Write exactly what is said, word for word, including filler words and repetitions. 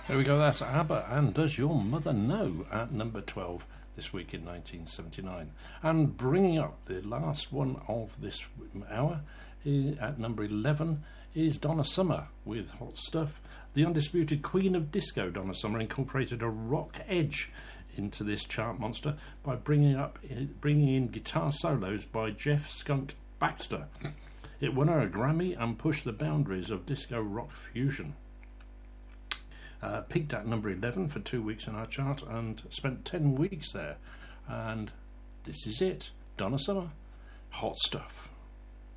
There we go, that's ABBA and Does Your Mother Know at number twelve this week in nineteen seventy-nine. And bringing up the last one of this hour at number eleven is Donna Summer with Hot Stuff. The undisputed queen of disco, Donna Summer, incorporated a rock edge into this chart monster by bringing up bringing in guitar solos by Jeff Skunk Baxter. It won her a Grammy and pushed the boundaries of disco rock fusion. Uh, peaked at number eleven for two weeks in our chart and spent ten weeks there. And this is it, Donna Summer, Hot Stuff.